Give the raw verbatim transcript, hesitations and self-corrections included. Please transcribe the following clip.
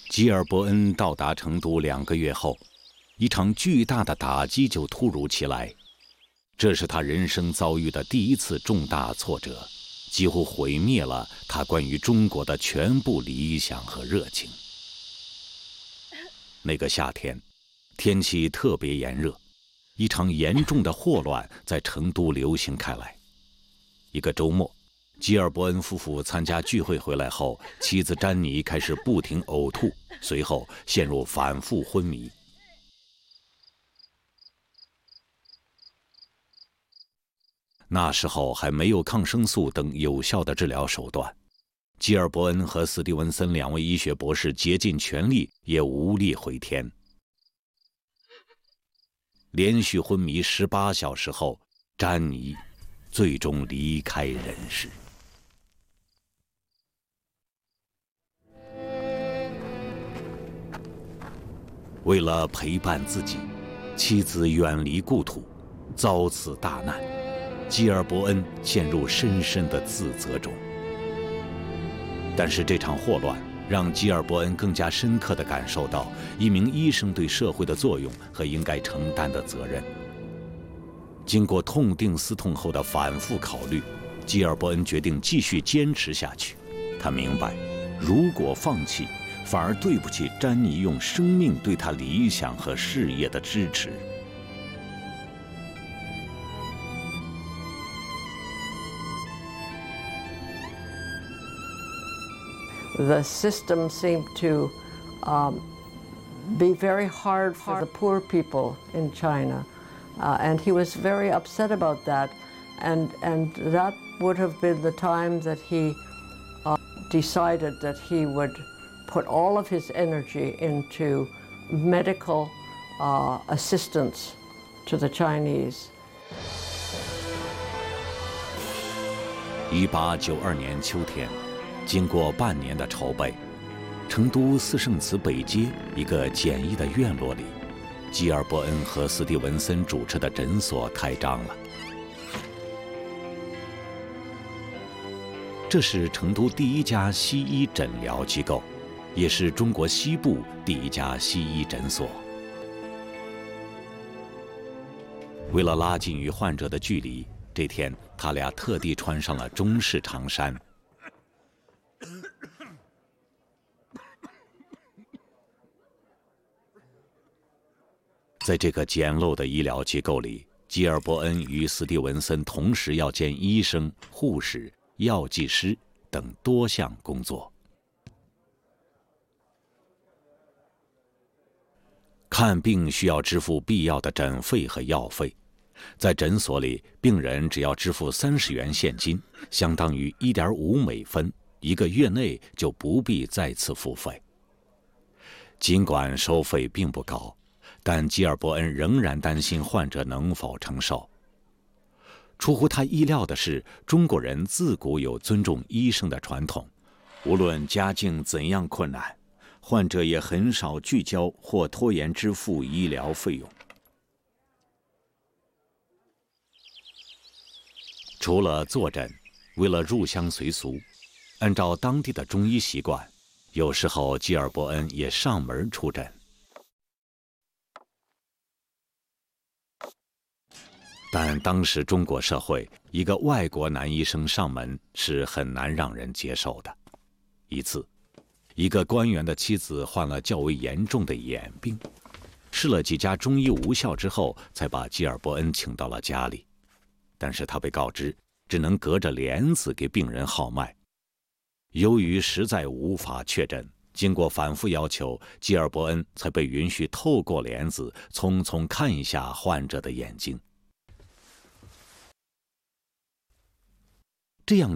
吉尔伯恩到达成都两个月后，一场巨大的打击就突如其来。这是他人生遭遇的第一次重大挫折，几乎毁灭了他关于中国的全部理想和热情。那个夏天，天气特别炎热，一场严重的霍乱在成都流行开来。一个周末，吉尔伯恩夫妇参加聚会回来后，妻子詹妮开始不停呕吐，随后陷入反复昏迷。那时候还没有抗生素等有效的治疗手段，吉尔伯恩和斯蒂文森两位医学博士竭尽全力，也无力回天。连续昏迷十八小时后，詹妮最终离开人世。为了陪伴自己，妻子远离故土，遭此大难，吉尔伯恩陷入深深的自责中。但是这场霍乱让吉尔伯恩更加深刻地感受到一名医生对社会的作用和应该承担的责任。经过痛定思痛后的反复考虑，吉尔伯恩决定继续坚持下去。他明白，如果放弃，反而对不起詹妮用生命对他理想和事业的支持。 The system seemed to um, be very hard for the poor people in China, uh, and he was very upset about that, and, and that would have been the time that he uh, decided that he would put all of his energy into medical uh, assistance to the Chinese. 一八九二年秋天，经过半年的筹备，成都四圣祠北街一个简易的院落里，吉尔伯恩和斯蒂文森主持的诊所开张了。这是成都第一家西医诊疗机构，也是中国西部第一家西医诊所。为了拉近与患者的距离，这天他俩特地穿上了中式长衫。在这个简陋的医疗机构里，吉尔伯恩与斯蒂文森同时要兼医生、护士、药剂师等多项工作。看病需要支付必要的诊费和药费，在诊所里，病人只要支付三十元现金，相当于一点五美分，一个月内就不必再次付费。尽管收费并不高，但吉尔伯恩仍然担心患者能否承受。出乎他意料的是，中国人自古有尊重医生的传统，无论家境怎样困难，患者也很少拒交或拖延支付医疗费用。除了坐诊，为了入乡随俗，按照当地的中医习惯，有时候吉尔伯恩也上门出诊。但当时中国社会，一个外国男医生上门是很难让人接受的。一次，一个官员的妻子患了较为严重的眼病，试了几家中医无效之后，才把吉尔伯恩请到了家里。但是他被告知，只能隔着帘子给病人号脉。由于实在无法确诊，经过反复要求，吉尔伯恩才被允许透过帘子匆匆看一下患者的眼睛。这样